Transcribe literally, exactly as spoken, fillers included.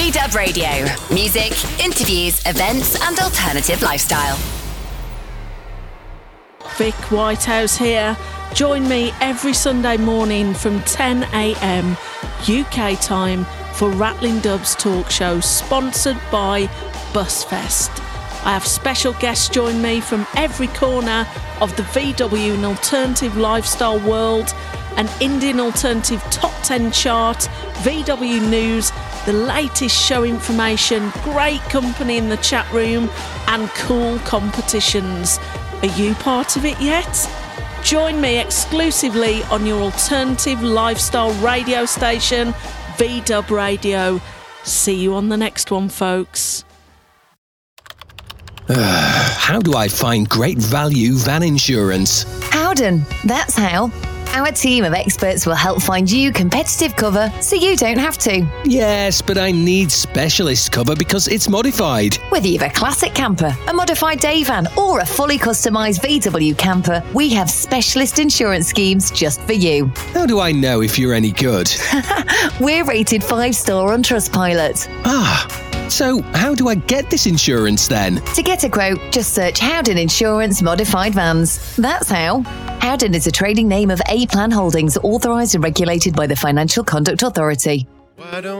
V-Dub Radio. Music, interviews, events and alternative lifestyle. Vic Whitehouse here. Join me every Sunday morning from ten a.m. U K time for Rattling Dubs talk show, sponsored by Busfest. I have special guests join me from every corner of the V W and alternative lifestyle world, an Indian alternative top ten chart, V W news, the latest show information, great company in the chat room and cool competitions. Are you part of it yet? Join me exclusively on your alternative lifestyle radio station, V-Dub Radio. See you on the next one, folks. How do I find great value van insurance? Howden, that's how. Our team of experts will help find you competitive cover so you don't have to. Yes, but I need specialist cover because it's modified. Whether you have a classic camper, a modified day van, or a fully customised V W camper, we have specialist insurance schemes just for you. How do I know if you're any good? We're rated five star on Trustpilot. Ah, so how do I get this insurance then? To get a quote, just search Howden Insurance Modified Vans. That's how. Howden is a trading name of A-Plan Holdings, authorised and regulated by the Financial Conduct Authority.